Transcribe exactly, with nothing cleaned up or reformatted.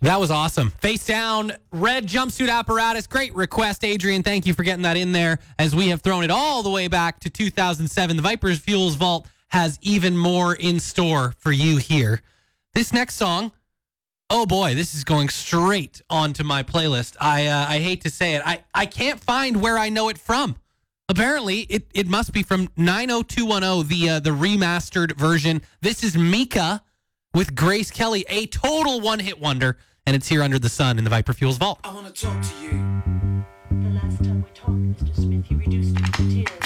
That was awesome. Face down, red jumpsuit apparatus. Great request, Adrian. Thank you for getting that in there as we have thrown it all the way back to two thousand seven. The Vipers Fuels Vault has even more in store for you here. This next song, oh boy, this is going straight onto my playlist. I uh, I hate to say it. I, I can't find where I know it from. Apparently, it, it must be from nine oh two one oh, the, uh, the remastered version. This is Mika with Grace Kelly, a total one-hit wonder. And it's here under the sun in the Viper Fuels Vault. I want to talk to you. The last time we talked, Mister Smith, you reduced me to tears.